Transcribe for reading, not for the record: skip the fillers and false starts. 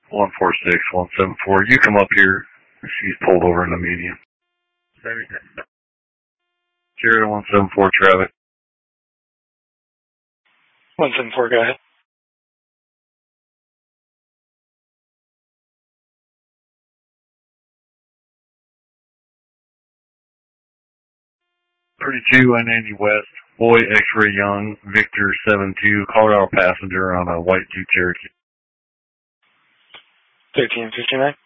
146-174. You come up here. She's pulled over in the median. Sierra 174 traffic. 174, go ahead. .32 190 West. Boy X-Ray Young. Victor 72. Colorado passenger on a white Jeep Cherokee. 1359.